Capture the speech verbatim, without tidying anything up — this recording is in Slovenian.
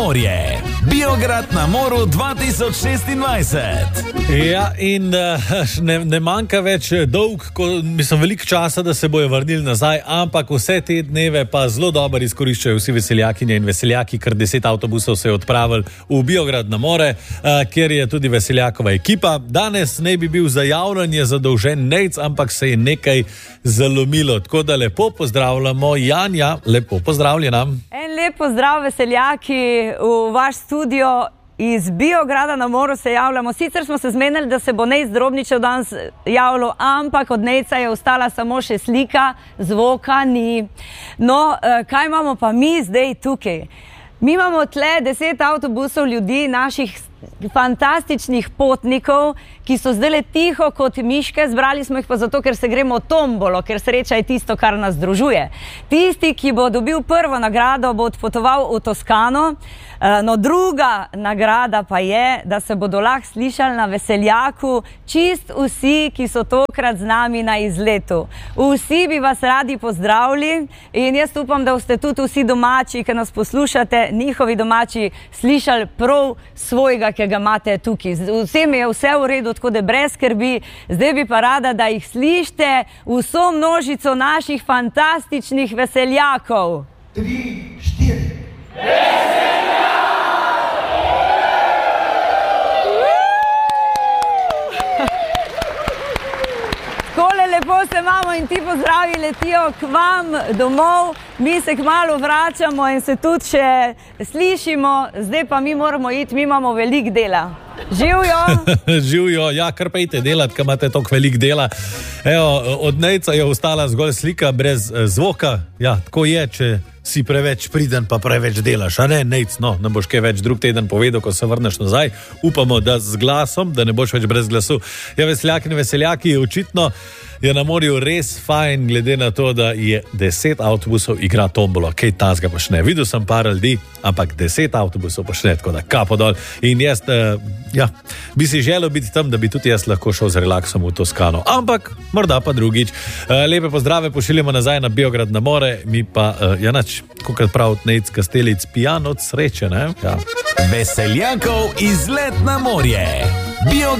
morje. Biograd na moru dva tisoč šestindvajset. Ja, in ne, ne manjka več dolg, ko, mislim, veliko časa, da se bojo vrnili nazaj, ampak vse te dneve pa zelo dobro izkoriščajo vsi veseljakinje in veseljaki, ker deset avtobusov se je odpravili v Biograd na more, kjer je tudi veseljakova ekipa. Danes ne bi bil za javljanje zadolžen Nejc, ampak se je nekaj zalomilo. Tako da lepo pozdravljamo Janja, lepo pozdravljena. En lep pozdrav veseljaki v vaš studio. Iz Biograda na moru se javljamo. Sicer smo se zmenili, da se bo Nejc Drobničev danes javljal, ampak od Nejca je ostala samo še slika, zvoka ni. No, kaj imamo pa mi zdaj tukaj? Mi imamo tle deset avtobusov ljudi, naših fantastičnih potnikov, ki so zdaj tiho kot miške. Zbrali smo jih pa zato, ker se gremo tombolo, ker sreča je tisto, kar nas združuje. Tisti, ki bo dobil prvo nagrado, bo odpotoval v Toskano. No, druga nagrada pa je, da se bodo lahko slišali na veseljaku čist vsi, ki so tokrat z nami na izletu. Vsi bi vas radi pozdravili in jaz upam, da ste tudi vsi domači, ki nas poslušate, njihovi domači slišali prav svojega, ki ga imate tukaj. Vsem je vse v redu, tako da brez skrbi. Zdaj bi pa rada, da jih slišite vso množico naših fantastičnih veseljakov. Tri, štiri. Takole lepo se imamo in ti pozdravi letijo k vam domov. Mi se kmalu vračamo in se tudi še slišimo. Zdaj pa mi moramo iti, mi imamo veliko dela. Živjo! Živjo, ja, kar pa idete delati, kaj imate toliko veliko dela. Evo, od Nejca je ostala zgolj slika brez zvoka. Ja, tako je, če si preveč priden pa preveč delaš, a ne, Nejc, no, ne boš kaj več drug teden povedal, ko se vrneš nazaj. Upamo, da z glasom, da ne boš več brez glasu. Ja, veseljaki in veseljaki, očitno je na morju res fajn, glede na to, da je deset avtobusov igra tombolo. Kaj tazga počne? Videl sem par ljudi, ampak deset avtobusov počne, tako da kapo dol. In jaz, uh, ja, bi si želel biti tam, da bi tudi jaz lahko šel z relaksom v Toskano. Ampak, morda pa drugič. Uh, lepe pozdrave pošiljamo nazaj na Biograd na more, mi pa, uh, ja, nač, kakor prav Nejc Kastelic, pijan od sreče, ne? Ja. Veseljakov izlet na morje. Bio